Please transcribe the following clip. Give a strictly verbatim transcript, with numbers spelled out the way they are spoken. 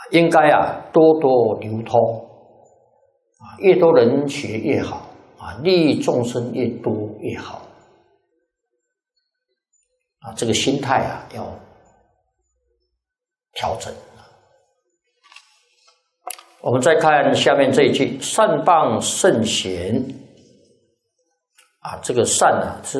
应该啊多多流通啊，越多人学越好啊，利益众生越多越好啊，这个心态啊要调整。我们再看下面这一句：善谤圣贤啊，这个善啊是